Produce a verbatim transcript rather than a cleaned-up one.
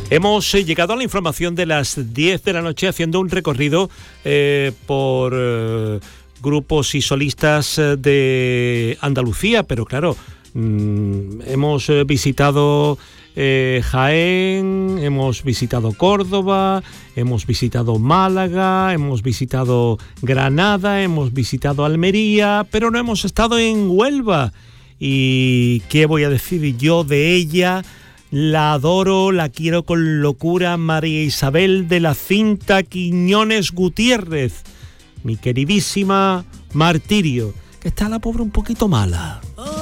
Hemos eh, llegado a la información de las diez de la noche haciendo un recorrido eh, por eh, grupos y solistas eh, de Andalucía, pero claro, mmm, hemos eh, visitado eh, Jaén, hemos visitado Córdoba, hemos visitado Málaga, hemos visitado Granada, hemos visitado Almería, pero no hemos estado en Huelva. ¿Y qué voy a decir yo de ella? La adoro, la quiero con locura, María Isabel de la Cinta Quiñones Gutiérrez, mi queridísima Martirio, que está la pobre un poquito mala.